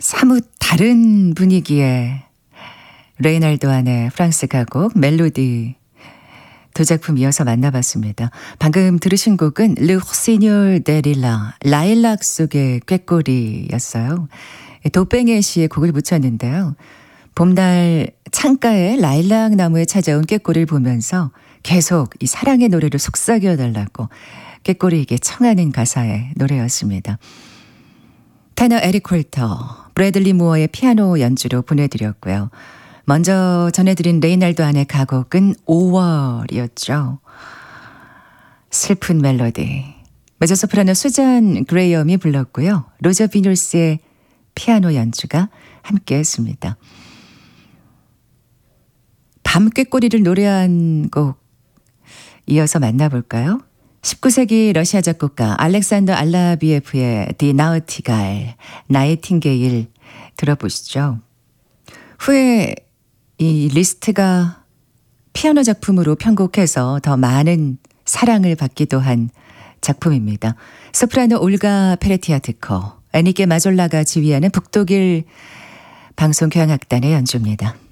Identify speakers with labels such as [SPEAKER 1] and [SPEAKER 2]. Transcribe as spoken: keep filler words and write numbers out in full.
[SPEAKER 1] 사뭇 다른 분위기의 레이날도 안의 프랑스 가곡 멜로디 두 작품 이어서 만나봤습니다. 방금 들으신 곡은 르 시뇰 데 릴라 라일락 속의 꾀꼬리였어요. 도뱅의 시에 곡을 붙였는데요. 봄날 창가에 라일락 나무에 찾아온 꾀꼬리를 보면서 계속 이 사랑의 노래를 속삭여달라고 꾀꼬리에게 청하는 가사의 노래였습니다. 테너 에릭 콜터, 브래들리 무어의 피아노 연주로 보내드렸고요. 먼저 전해드린 레이날도 안의 가곡은 오월이었죠. 슬픈 멜로디. 메조소프라노 수잔 그레이엄이 불렀고요. 로저 비놀스의 피아노 연주가 함께했습니다. 밤 꾀꼬리를 노래한 곡 이어서 만나볼까요? 십구 세기 러시아 작곡가 알렉산더 알라비에프의 디 나우티갈, 나이팅게일 들어보시죠. 후에 이 리스트가 피아노 작품으로 편곡해서 더 많은 사랑을 받기도 한 작품입니다. 소프라노 올가 페레티아트코, 애니게 마졸라가 지휘하는 북독일 방송교향악단의 연주입니다.